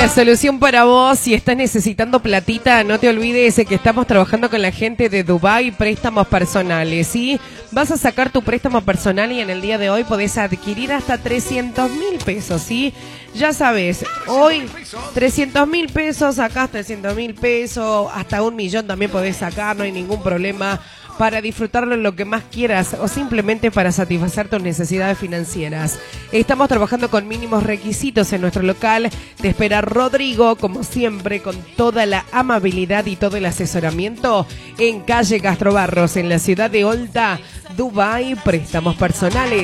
la solución para vos. Si estás necesitando platita, no te olvides que estamos trabajando con la gente de Dubai Préstamos Personales, ¿sí? Vas a sacar tu préstamo personal y en el día de hoy podés adquirir hasta 300.000 pesos, ¿sí? Ya sabes, hoy 300.000 pesos, sacás 300.000 pesos, hasta 1.000.000 también podés sacar, no hay ningún problema, para disfrutarlo en lo que más quieras o simplemente para satisfacer tus necesidades financieras. Estamos trabajando con mínimos requisitos en nuestro local. Te espera Rodrigo, como siempre, con toda la amabilidad y todo el asesoramiento en calle Castro Barros, en la ciudad de Olta, Dubai Préstamos Personales.